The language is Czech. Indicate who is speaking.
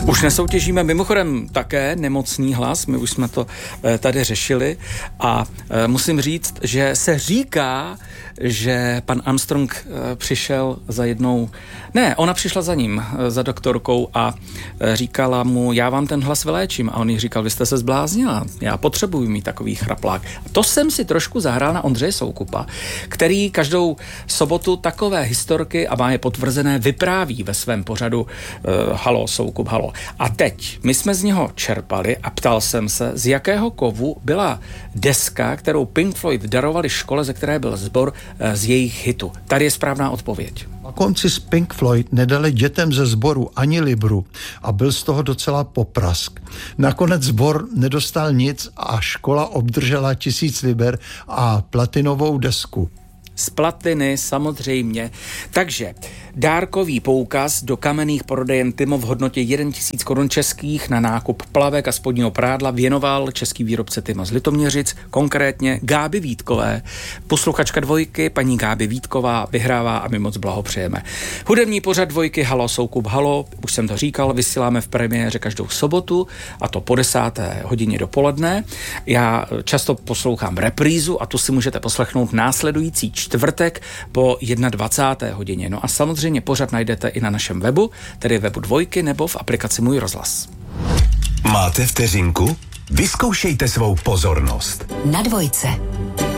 Speaker 1: Už nesoutěžíme, mimochodem také Nemocný hlas, my už jsme to tady řešili a musím říct, že se říká, že pan Armstrong přišel za jednou, ne, ona přišla za ním, za doktorkou a říkala mu, já vám ten hlas vyléčím a on jí říkal, vy jste se zbláznila, já potřebuji mít takový chraplák. A to jsem si trošku zahrál na Ondřeje Soukupa, který každou sobotu takové historky a má je potvrzené vypráví ve svém pořadu Halo Soukup, halo. A teď, my jsme z něho čerpali a ptal jsem se, z jakého kovu byla deska, kterou Pink Floyd darovali škole, ze které byl sbor z jejich hitu. Tady je správná odpověď.
Speaker 2: Na konci z Pink Floyd nedali dětem ze sboru ani libru a byl z toho docela poprask. Nakonec sbor nedostal nic a škola obdržela 1000 liber a platinovou desku.
Speaker 1: Z platiny samozřejmě. Takže dárkový poukaz do kamenných prodejen Tymo v hodnotě 1000 korun českých na nákup plavek a spodního prádla věnoval český výrobce Tymo z Litoměřic, konkrétně Gáby Vítkové. Posluchačka Dvojky, paní Gáby Vítková, vyhrává a my moc blahopřejeme. Hudební pořad Dvojky Halo Soukup halo, už jsem to říkal, vysíláme v premiéře každou sobotu a to po 10. hodině dopoledne. Já často poslouchám reprízu a tu si můžete poslechnout následující čtvrtek po 21. hodině. No a samozřejmě pořad najdete i na našem webu, tedy webu Dvojky nebo v aplikaci Můj rozhlas.
Speaker 3: Máte vteřinku? Vyzkoušejte svou pozornost.
Speaker 4: Na Dvojce.